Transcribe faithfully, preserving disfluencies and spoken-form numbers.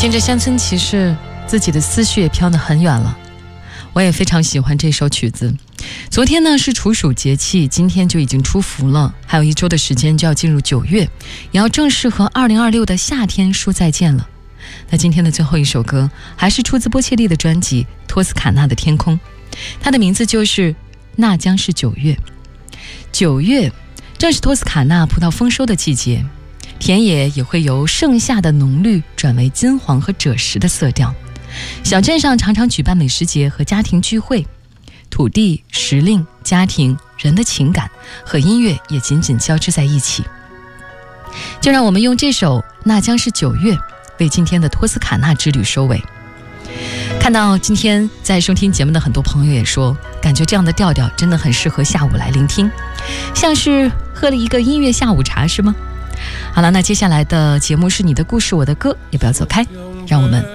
听着乡村骑士，自己的思绪也飘得很远了。我也非常喜欢这首曲子。昨天呢是处暑节气，今天就已经出伏了，还有一周的时间就要进入九月，也要正式和二零二六的夏天说再见了。那今天的最后一首歌还是出自波切利的专辑《托斯卡纳的天空》，它的名字就是《那将是九月》。九月正是托斯卡纳葡萄丰收的季节，田野也会由盛夏的浓绿转为金黄和赭石的色调。小镇上常常举办美食节和家庭聚会，土地、时令、家庭、人的情感和音乐也紧紧交织在一起。就让我们用这首《那将是九月》为今天的托斯卡纳之旅收尾。看到今天在收听节目的很多朋友也说，感觉这样的调调真的很适合下午来聆听，像是喝了一个音乐下午茶是吗？好了，那接下来的节目是你的故事我的歌，也不要走开，让我们